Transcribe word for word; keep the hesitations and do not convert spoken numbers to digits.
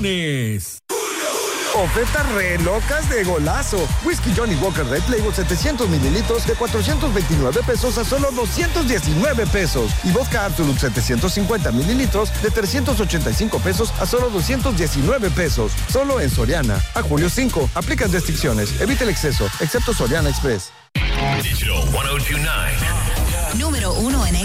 promociones. Ofertas re locas de Golazo. Whisky Johnny Walker Red Label setecientos mililitros de cuatrocientos veintinueve pesos a solo doscientos diecinueve pesos. Y vodka Absolut setecientos cincuenta mililitros de trescientos ochenta y cinco pesos a solo doscientos diecinueve pesos. Solo en Soriana. A julio cinco. Aplican restricciones. Evita el exceso, excepto Soriana Express. Digital ciento dos punto nueve. Número uno en